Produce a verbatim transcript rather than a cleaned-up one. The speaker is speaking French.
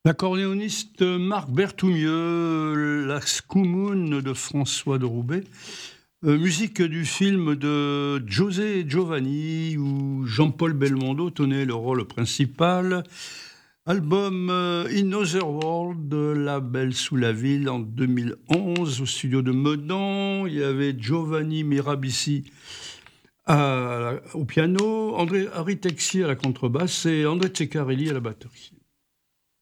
L'accordéoniste Marc Berthoumieux, La Scoumoune de François de Roubaix, euh, musique du film de José et Giovanni où Jean-Paul Belmondo tenait le rôle principal. Album euh, In Other World de La Belle sous la ville en deux mille onze au studio de Medan. Il y avait Giovanni Mirabissi à- au piano, André Harry Texier à la contrebasse et André Ceccarelli à la batterie.